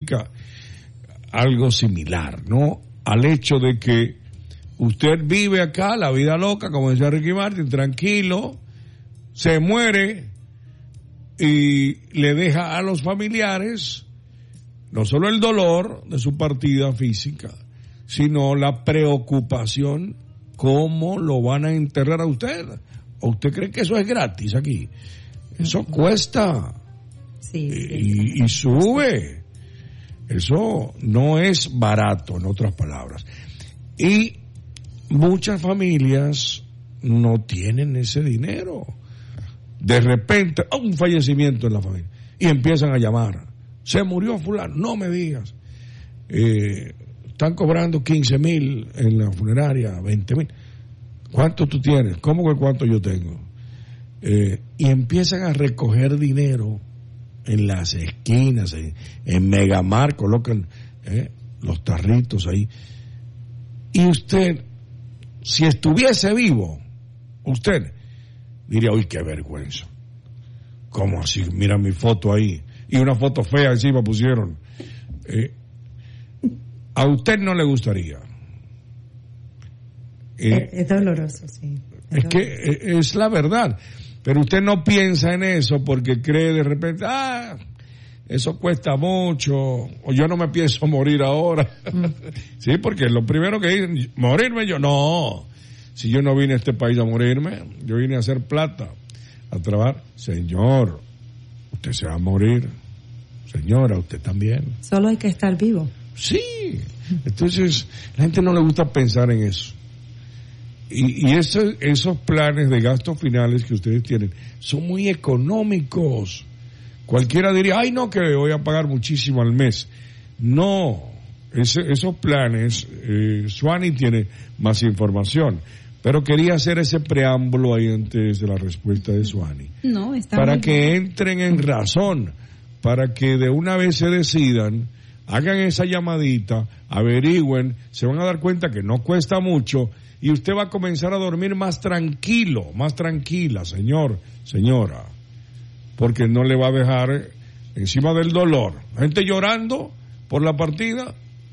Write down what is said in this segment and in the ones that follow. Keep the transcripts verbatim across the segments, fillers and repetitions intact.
significa algo similar, ¿no? Al hecho de que usted vive acá la vida loca, como decía Ricky Martin, tranquilo, se muere y le deja a los familiares no solo el dolor de su partida física, sino la preocupación cómo lo van a enterrar a usted. ¿O usted cree que eso es gratis aquí? Eso cuesta. Sí, sí, y, y sube. Eso no es barato, en otras palabras. Y muchas familias no tienen ese dinero. De repente, oh, un fallecimiento en la familia. Y empiezan a llamar. Se murió fulano, no me digas. Eh, están cobrando quince mil en la funeraria, veinte mil. ¿Cuánto tú tienes? ¿Cómo que cuánto yo tengo? Eh, y empiezan a recoger dinero en las esquinas, en, en Megamar, colocan eh, los tarritos ahí. Y usted, si estuviese vivo, usted diría, uy, qué vergüenza. ¿Cómo así? Mira mi foto ahí. Y una foto fea encima pusieron. Eh, a usted no le gustaría. Eh, es doloroso, sí. Es, es que es la verdad. Pero usted no piensa en eso porque cree de repente, ah, eso cuesta mucho, o yo no me pienso morir ahora. Mm. Sí, porque lo primero que dicen, morirme yo, no. Si yo no vine a este país a morirme, yo vine a hacer plata, a trabajar. Señor, usted se va a morir. Señora, usted también. Solo hay que estar vivo. Sí. Entonces, la gente no le gusta pensar en eso. Y, y eso, esos planes de gastos finales que ustedes tienen son muy económicos. Cualquiera diría, ay no, que voy a pagar muchísimo al mes. No, ese, esos planes, eh, Suani tiene más información. Pero quería hacer ese preámbulo ahí antes de la respuesta de Suani. No, está para muy que bien. entren en razón, para que de una vez se decidan, hagan esa llamadita, averigüen, se van a dar cuenta que no cuesta mucho y usted va a comenzar a dormir más tranquilo, más tranquila, señor, señora, porque no le va a dejar encima del dolor. La gente llorando por la partida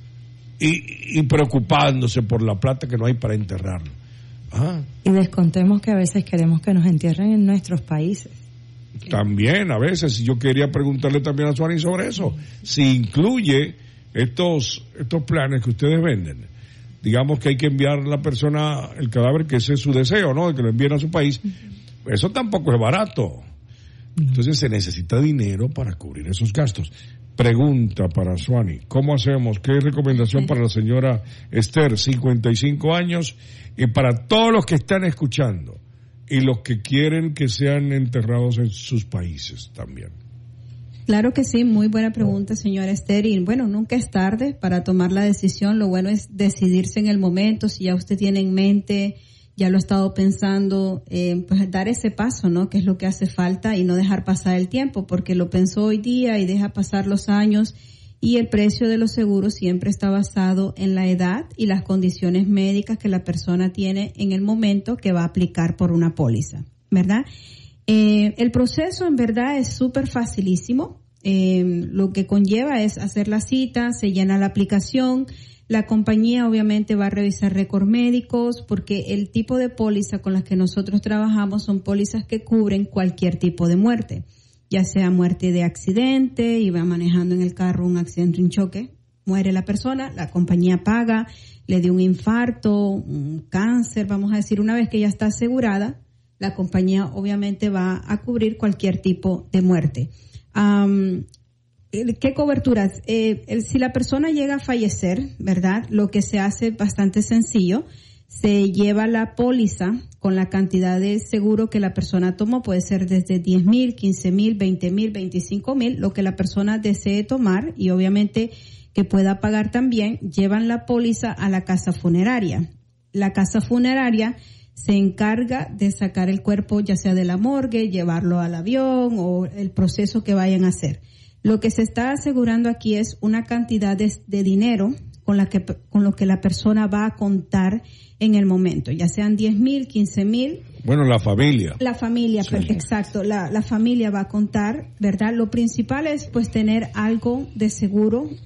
y, y preocupándose por la plata que no hay para enterrarlo. Ah. Y descontemos que a veces queremos que nos entierren en nuestros países. También, a veces, yo quería preguntarle también a Suani sobre eso. Si incluye estos, estos planes que ustedes venden. Digamos que hay que enviar a la persona el cadáver, que ese es su deseo, ¿no? De que lo envíen a su país. Eso tampoco es barato. Entonces se necesita dinero para cubrir esos gastos. Pregunta para Suani, ¿cómo hacemos? ¿Qué recomendación para la señora Esther, cincuenta y cinco años, y para todos los que están escuchando y los que quieren que sean enterrados en sus países también? Claro que sí, muy buena pregunta, señora Esther. Y bueno, nunca es tarde para tomar la decisión. Lo bueno es decidirse en el momento. Si ya usted tiene en mente, ya lo ha estado pensando, eh, pues dar ese paso, ¿no? Que es lo que hace falta, y no dejar pasar el tiempo, porque lo pensó hoy día y deja pasar los años, y el precio de los seguros siempre está basado en la edad y las condiciones médicas que la persona tiene en el momento que va a aplicar por una póliza, ¿verdad? Eh, el proceso en verdad es súper facilísimo. Eh, lo que conlleva es hacer la cita, se llena la aplicación, la compañía obviamente va a revisar récords médicos, porque el tipo de póliza con las que nosotros trabajamos son pólizas que cubren cualquier tipo de muerte, ya sea muerte de accidente, iba manejando en el carro un accidente, un choque, muere la persona, la compañía paga, le dio un infarto, un cáncer, vamos a decir, una vez que ya está asegurada, la compañía obviamente va a cubrir cualquier tipo de muerte. Um, ¿Qué coberturas? Eh, el, si la persona llega a fallecer, ¿verdad? Lo que se hace es bastante sencillo. Se lleva la póliza con la cantidad de seguro que la persona tomó. Puede ser desde diez mil, quince mil, veinte mil, veinticinco mil, lo que la persona desee tomar, y obviamente que pueda pagar también. Llevan la póliza a la casa funeraria. La casa funeraria se encarga de sacar el cuerpo, ya sea de la morgue, llevarlo al avión o el proceso que vayan a hacer. Lo que se está asegurando aquí es una cantidad de, de dinero con la que con lo que la persona va a contar en el momento, ya sean diez mil, quince mil. Bueno, la familia. La familia, sí. Pero, exacto, la, la familia va a contar, ¿verdad? Lo principal es pues tener algo de seguro